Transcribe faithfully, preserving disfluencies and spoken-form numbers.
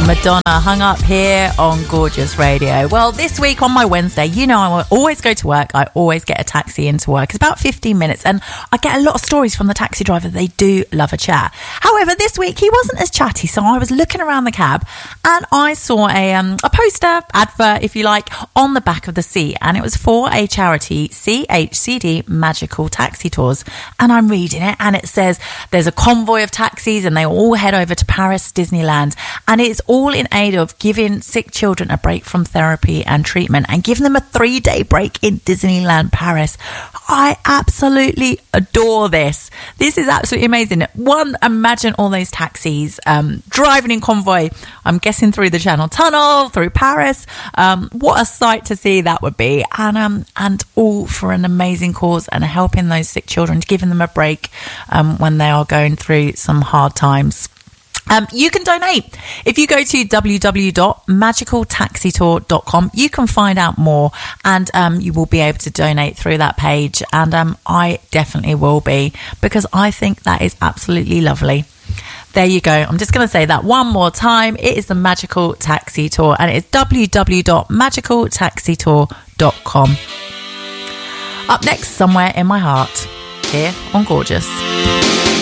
Madonna, Hung Up, here on Gorgeous Radio. Well, this week on my Wednesday, you know I always go to work. I always get a taxi into work. It's about fifteen minutes and I get a lot of stories from the taxi driver. They do love a chat. However, this week he wasn't as chatty, so I was looking around the cab and I saw a, um, a poster, advert if you like, on the back of the seat, and it was for a charity, C H C D Magical Taxi Tours. And I'm reading it and it says there's a convoy of taxis and they all head over to Paris Disneyland, and it's all in aid of giving sick children a break from therapy and treatment and giving them a three-day break in Disneyland Paris. I absolutely adore this. This is absolutely amazing. One, imagine all those taxis um, driving in convoy, I'm guessing through the Channel Tunnel, through Paris. Um, what a sight to see that would be. And um, and all for an amazing cause and helping those sick children, giving them a break um, when they are going through some hard times. Um, you can donate. If you go to w w w dot magical taxi tour dot com, you can find out more, and um, you will be able to donate through that page. And um, I definitely will be, because I think that is absolutely lovely. There you go. I'm just going to say that one more time. It is the Magical Taxi Tour, and it is w w w dot magical taxi tour dot com. Up next, Somewhere in My Heart, here on Gorgeous.